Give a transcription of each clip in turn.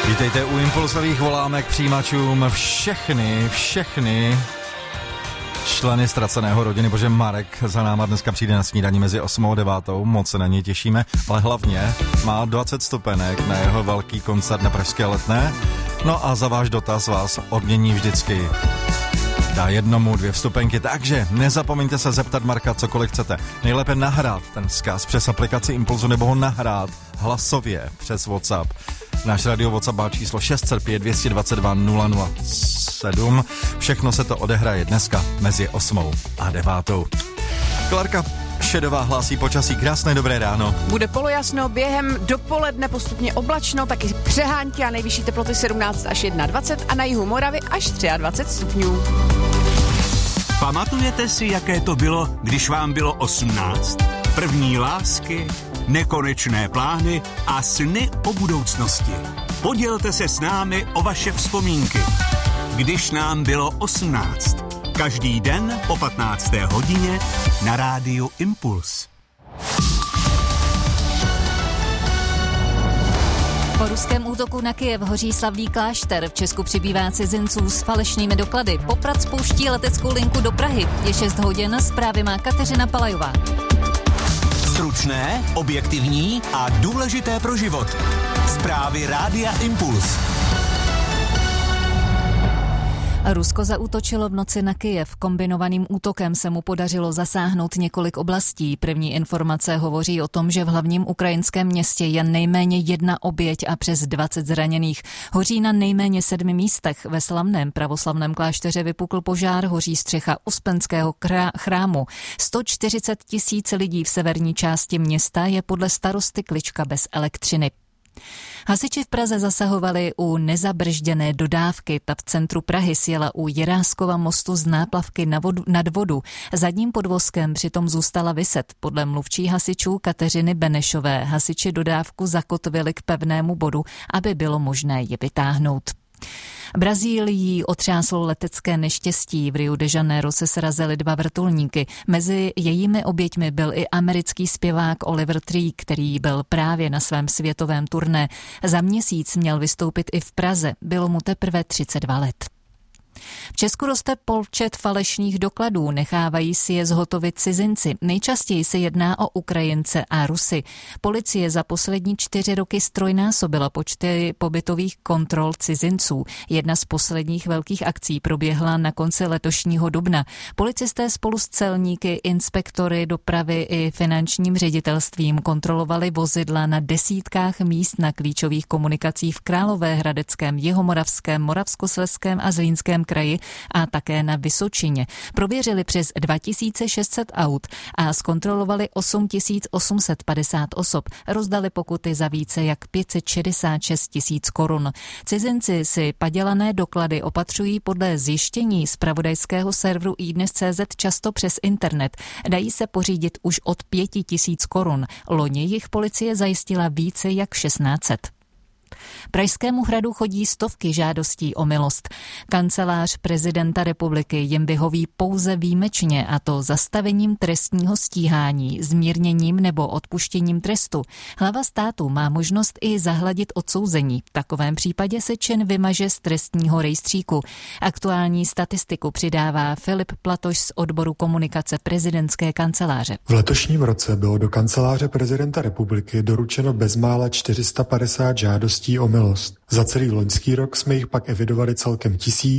Vítejte u impulsových volámek přijímačům všechny členy ztraceného rodiny. Bože, Marek za náma dneska přijde na snídani mezi 8 a 9. Moc se na něj těšíme, ale hlavně má 20 stupenek na jeho velký koncert na Pražské Letné. No a za váš dotaz vás odmění vždycky. Dá 1, 2 vstupenky, takže nezapomeňte se zeptat Marka cokoliv chcete. Nejlépe nahrát ten vzkaz přes aplikaci Impulzu nebo ho nahrát hlasově přes WhatsApp. Náš radio WhatsApp má číslo 605 222 007. Všechno se to odehraje dneska mezi 8 a 9. Klárka Šedová hlásí počasí. Krásné dobré ráno. Bude polojasno, během dopoledne postupně oblačno, taky přehánky a nejvyšší teploty 17 až 21 a na jihu Moravy až 23 stupňů. Pamatujete si, jaké to bylo, když vám bylo 18? První lásky, nekonečné plány a sny o budoucnosti. Podělte se s námi o vaše vzpomínky. Když nám bylo 18. Každý den po 15. hodině na rádiu Impuls. Po ruském útoku na Kyjev hoří slavný klášter. V Česku přibývá cizinců s falešnými doklady. Poprad spouští leteckou linku do Prahy. Je 6 hodin, zprávy má Kateřina Palajová. Stručné, objektivní a důležité pro život. Zprávy rádia Impuls. Rusko zaútočilo v noci na Kyjev. Kombinovaným útokem se mu podařilo zasáhnout několik oblastí. První informace hovoří o tom, že v hlavním ukrajinském městě je nejméně 1 oběť a přes 20 zraněných. Hoří na nejméně 7 místech. Ve slavném pravoslavném klášteře vypukl požár, hoří střecha Uspenského chrámu. 140 000 lidí v severní části města je podle starosty Klička bez elektřiny. Hasiči v Praze zasahovali u nezabržděné dodávky. Ta v centru Prahy sjela u Jiráskova mostu z náplavky nad vodu. Zadním podvozkem přitom zůstala viset. Podle mluvčí hasičů Kateřiny Benešové hasiči dodávku zakotvili k pevnému bodu, aby bylo možné ji vytáhnout. Brazílií otřáslo letecké neštěstí. V Rio de Janeiro se srazily 2 vrtulníky. Mezi jejími oběťmi byl i americký zpěvák Oliver Tree, který byl právě na svém světovém turné. Za měsíc měl vystoupit i v Praze. Bylo mu teprve 32 let. V Česku roste počet falešných dokladů, nechávají si je zhotovit cizinci. Nejčastěji se jedná o Ukrajince a Rusy. Policie za poslední 4 roky ztrojnásobila počty pobytových kontrol cizinců. Jedna z posledních velkých akcí proběhla na konci letošního dubna. Policisté spolu s celníky, inspektory dopravy i finančním ředitelstvím kontrolovali vozidla na desítkách míst na klíčových komunikacích v Královéhradeckém, Jihomoravském, Moravskoslezském a Zlínském kraji a také na Vysočině. Prověřili přes 2600 aut a zkontrolovali 8850 osob. Rozdali pokuty za více jak 566 000 korun. Cizinci si padělané doklady opatřují podle zjištění zpravodajského serveru iDnes.cz často přes internet. Dají se pořídit už od 5000 korun. Loni jich policie zajistila více jak 1600. Pražskému hradu chodí stovky žádostí o milost. Kancelář prezidenta republiky jim vyhoví pouze výjimečně, a to zastavením trestního stíhání, zmírněním nebo odpuštěním trestu. Hlava státu má možnost i zahladit odsouzení. V takovém případě se čin vymaže z trestního rejstříku. Aktuální statistiku přidává Filip Platoš z odboru komunikace prezidentské kanceláře. V letošním roce bylo do kanceláře prezidenta republiky doručeno bezmála 450 žádostí o milost. Za celý loňský rok jsme jich pak evidovali celkem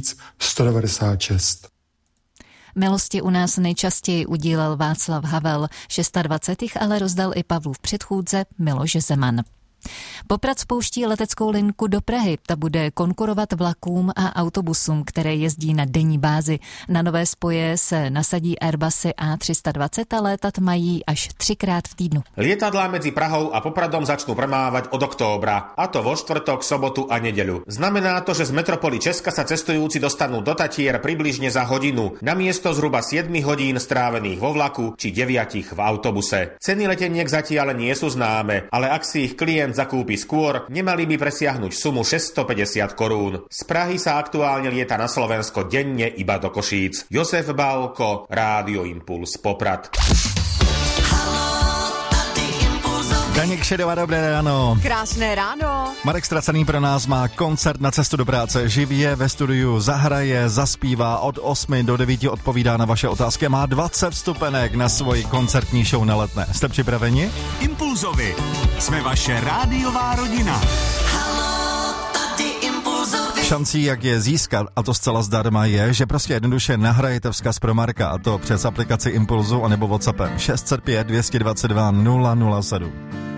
1196. Milosti u nás nejčastěji udílel Václav Havel, 26. ale rozdal i Pavlův předchůdce Miloš Zeman. Poprad spouští leteckou linku do Prahy. Ta bude konkurovat vlakům a autobusům, které jezdí na denní bázi. Na nové spoje se nasadí Airbusy A320 a létat mají až 3krát v týdnu. Lietadlá medzi Prahou a Popradom začnú premávať od októbra, a to vo štvrtok, sobotu a nedeľu. Znamená to, že z metropoly Česka sa cestujúci dostanú do Tatier približne za hodinu, namiesto zhruba 7 hodín strávených vo vlaku či 9 v autobuse. Ceny leteniek zatiaľ nie sú známe, ale ak si ich klient zakúpi skôr, nemali by presiahnuť sumu 650 korún. Z Prahy sa aktuálne lieta na Slovensko denne iba do Košíc. Jozef Bálko, Rádio Impuls, Poprad. Daněk Šedová, dobré ráno. Krásné ráno. Marek Stracený pro nás má koncert na cestu do práce. Živě ve studiu zahraje, zaspívá, od 8 do 9 odpovídá na vaše otázky. Má 20 vstupenek na svoji koncertní show na Letné. Jste připraveni? Impulzovi. Jsme vaše rádiová rodina. Šancí, jak je získat, a to zcela zdarma, je, že prostě jednoduše nahrajete vzkaz pro Marka, a to přes aplikaci Impulzu anebo WhatsAppem 605 222 007.